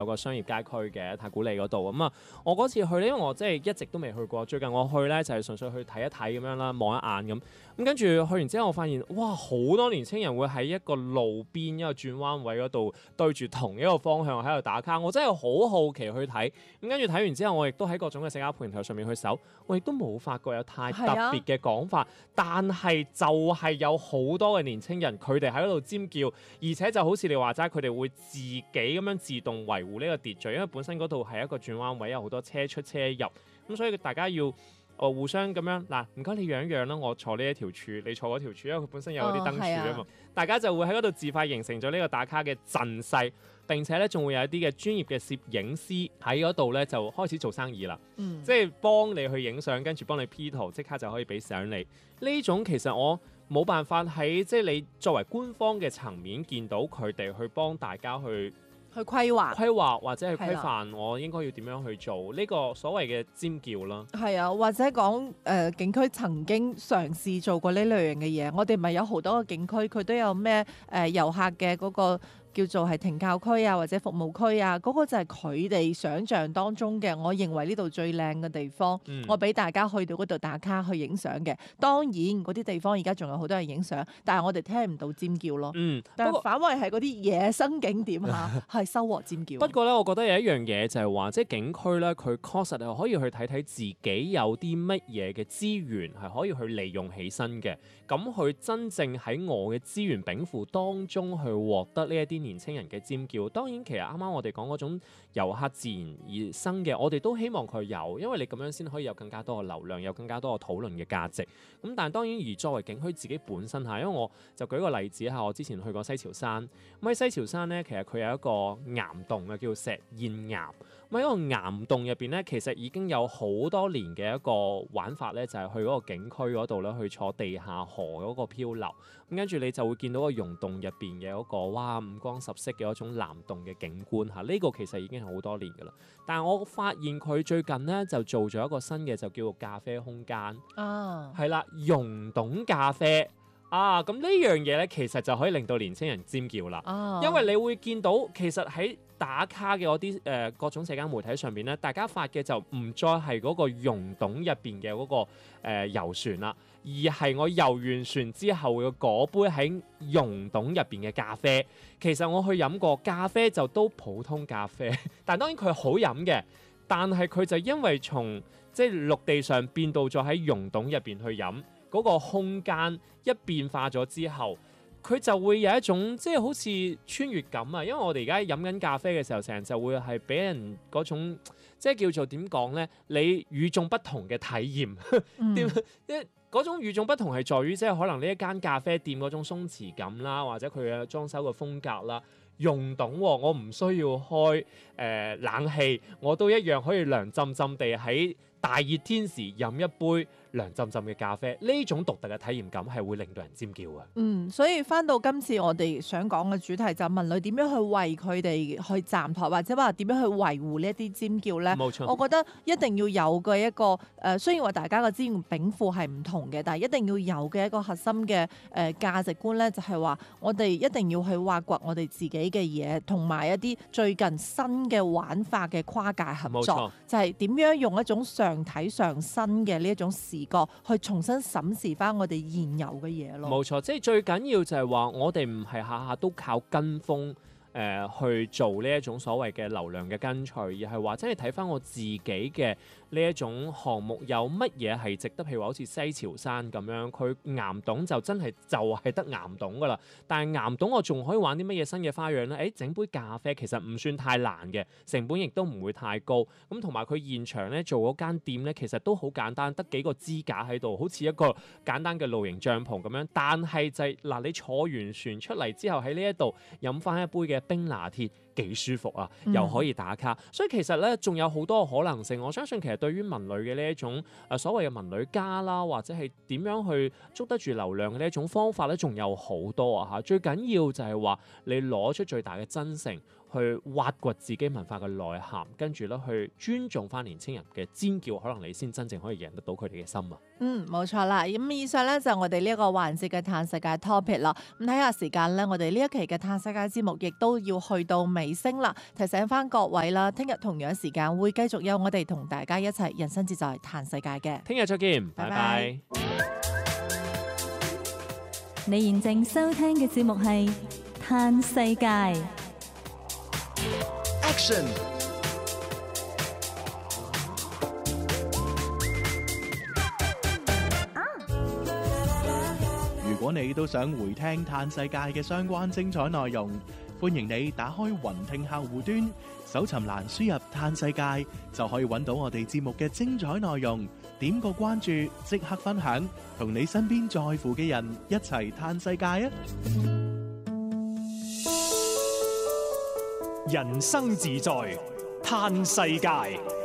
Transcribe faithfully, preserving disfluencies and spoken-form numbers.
有個商業街區嘅太古里嗰度咁啊，我嗰次去咧，因為我即係一直都未去過，最近我去咧就係、是、純粹去睇一睇咁樣啦，望一眼咁。咁跟住去完之後，我發現哇，好多年青人會喺一個路邊一個轉彎位嗰度對住同一個方向喺度打卡，我真係好好奇去睇。咁跟住睇完之後，我亦都喺各種嘅社交平台上面去搜，我亦都冇發覺有太特別嘅講法，啊、但係就係有好多嘅年青人，佢哋喺嗰度尖叫，而且就好似你話齋，佢哋會自己咁樣自動維護呢個秩序，因為本身嗰度係一個轉彎位，有好多車出車入，咁所以大家要哦互相咁樣嗱，唔該你讓一讓啦，我坐呢一條柱，你坐嗰條柱，因為佢本身有啲燈柱啊嘛，哦、大家就會喺嗰度自發形成咗呢個打卡嘅陣勢，並且咧仲會有一啲嘅專業嘅攝影師喺嗰度咧就開始做生意啦，嗯、即係幫你去影相，跟住幫你 P 圖，即刻就可以俾相你。呢種其實我冇辦法喺即係你作為官方嘅層面見到佢哋去幫大家去。 去規劃、 規劃或者係規範，我應該要點樣去做呢個所謂嘅尖叫啦？係啊，或者講誒、呃、景區曾經嘗試做過呢類型嘅嘢，我哋咪有好多個景區，佢都有咩誒遊客嘅嗰個叫做係停靠區啊，或者服務區啊，嗰、嗰個就係佢哋想像當中嘅，我認為呢度最靚嘅地方，嗯、我俾大家去到嗰度打卡去影相嘅。當然嗰啲地方而家仲有好多人影相，但係我哋聽唔到尖叫咯。嗯，但係反為係嗰啲野生景點嚇係收穫尖叫。 不過咧，我覺得有一樣嘢就係話，即係景區咧，佢確實係可以去睇睇自己有啲乜嘢嘅資源係可以去利用起身嘅，咁去真正喺我嘅資源稟賦當中去獲得呢一啲年青人嘅尖叫。當然其實啱啱我哋講嗰種遊客自然而生嘅，我哋都希望佢有，因為你咁樣先可以有更加多嘅流量，有更加多嘅討論嘅價值。咁但係當然而作為景區自己本身嚇，因為我就舉個例子嚇，我之前去過西樵山，咁喺西樵山咧，其實佢有一個岩洞嘅，叫做石燕岩。咁喺個岩洞入邊咧，其實已經有好多年嘅一個玩法咧，就係去嗰個景區嗰度咧，去坐地下河嗰個漂流。咁跟住你就會見到個溶洞入邊嘅嗰個哇五光十色嘅一種藍洞嘅景觀嚇，呢個其實已經係好多年㗎啦。但係我發現佢最近咧就做咗一個新嘅，就叫做咖啡空間。啊，係啦，溶洞咖啡。啊，咁呢樣嘢咧，其實就可以令到年青人尖叫啦。哦，因為你會見到其實喺打卡嘅嗰啲誒各種社交媒體上邊咧，大家發嘅就唔再係嗰個溶洞入邊嘅嗰個誒、呃、遊船啦，而係我遊完船之後嘅嗰杯喺溶洞入邊嘅咖啡。其實我去飲過咖啡就都普通咖啡，但當然佢係好飲嘅，但係佢就因為從即係陸地上變到咗喺溶洞入邊去飲。嗰個空間一變化咗之後，佢就會有一種即係好似穿越感啊！因為我哋而家飲緊咖啡嘅時候，成日就會係俾人嗰種即係叫做點講咧？你與眾不同嘅體驗，點即係嗰種與眾不同係在於即係可能呢一間咖啡店嗰種鬆弛感啦，或者佢嘅裝修嘅風格啦。溶洞喎，我唔需要開誒、呃、冷氣，我都一樣可以涼浸浸地喺大熱天時飲一杯涼浸浸嘅咖啡，呢種獨特嘅體驗感係會令到人尖叫嘅。 嗯，所以翻到今次我哋想講嘅主題就係文旅點樣去為佢哋去站台，或者話點樣去維護呢一啲尖叫咧？冇錯，我覺得一定要有嘅一個誒、呃，雖然話大家嘅資源稟賦係唔同嘅，但係一定要有嘅一個核心嘅誒、呃、價值觀咧，就係話我哋一定要去挖掘我哋自己嘅嘢，同埋一啲最近新嘅玩法嘅跨界合作，就係點樣用一種上體上身嘅呢一種視覺去重新審視翻我哋現有嘅嘢咯。冇錯， 即係最緊要就係話我哋唔係下下都靠跟風。誒、呃、去做呢一種所謂嘅流量嘅跟隨，而係話真係睇翻我自己嘅呢一種項目有乜嘢係值得，譬如話好似西樵山咁樣，佢岩洞就真係就係得岩洞噶啦。但係岩洞我仲可以玩啲乜嘢新嘅花樣咧？誒，整杯咖啡其實唔算太難嘅，成本亦都唔會太高。咁同埋佢現場咧做嗰間店咧，其實都好簡單，得幾個支架喺度，好似一個簡單嘅露營帳篷咁樣。但係就係、是、嗱，你坐完船出嚟之後喺呢一度飲翻一杯嘅冰拿鐵幾舒服啊，又可以打卡，嗯、所以其實咧仲有好多可能性。我相信其實對於文旅嘅呢一種誒、呃、所謂嘅文旅家啦，或者係點樣去捉得住流量嘅呢一種方法咧，仲有好多啊嚇。最緊要就係話你攞出最大嘅真誠去挖掘自己文化嘅內涵，跟住咧去尊重翻年青人嘅尖叫，可能你先真正可以贏得到佢哋嘅心啊！ 嗯，冇錯啦。咁以上咧就我哋呢一個環節嘅嘆世界 topic 啦。咁睇下時間咧，我哋呢一期嘅嘆世界節目亦都要去到尾聲啦。提醒翻各位啦，聽日同樣時間會繼續有我哋同大家一齊人生自在嘆世界嘅。 聽日再見，拜拜。 你現正收聽嘅節目係嘆世界。 Action！ 如果你都想回聽嘆世界嘅相關精彩內容，歡迎你打開雲聽客戶端，搜尋欄輸入嘆世界，就可以揾到我哋節目嘅精彩內容。點個關注，即刻分享，同你身邊在乎嘅人一齊嘆世界啊！ 人生自在，嘆世界。